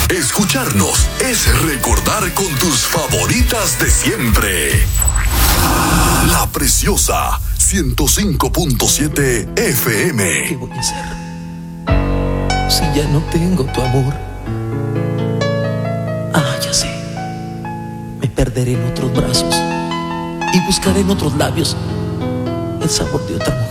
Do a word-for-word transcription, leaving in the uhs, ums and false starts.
Escucharnos es recordar con tus favoritas de siempre. La Preciosa ciento cinco punto siete F M. ¿Qué voy a hacer si ya no tengo tu amor? Ah, ya sé. Me perderé en otros brazos y buscaré en otros labios el sabor de otra mujer.